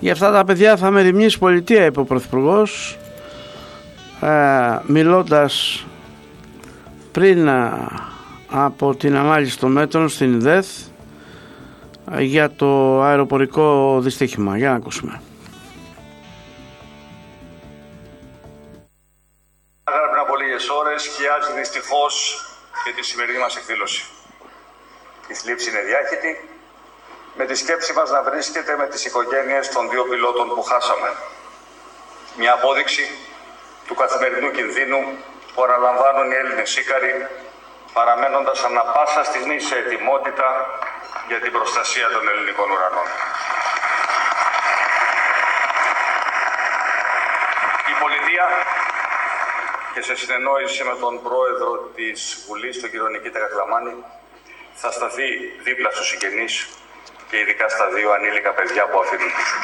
Για αυτά τα παιδιά θα μεριμνήσει η πολιτεία, είπε ο Πρωθυπουργός, μιλώντας πριν από την ανάλυση των μέτρων στην ΙΔΕΘ για το αεροπορικό δυστύχημα. Για να ακούσουμε. Πριν από λίγες ώρες σκιάζει δυστυχώς και τη σημερινή μας εκδήλωση. Η θλίψη είναι διάχυτη, με τη σκέψη μας να βρίσκεται με τις οικογένειες των δύο πιλότων που χάσαμε. Μια απόδειξη του καθημερινού κινδύνου που αναλαμβάνουν οι Έλληνες σύκαροι, παραμένοντας ανα πάσα στιγμή σε ετοιμότητα για την προστασία των ελληνικών ουρανών. Η πολιτεία, και σε συνεννόηση με τον πρόεδρο της Βουλής, τον κύριο Νικήτα Κακλαμάνη, θα σταθεί δίπλα στους συγγενείς και ειδικά στα δύο ανήλικα παιδιά που αφήνουν πίσω.